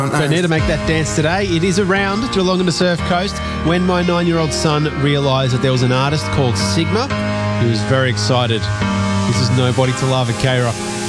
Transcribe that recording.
So need to make that dance today. It is around Geelong and the Surf Coast when my 9-year-old son realised that there was an artist called Sigma. He was very excited. This is Nobody to Love at K-Rock.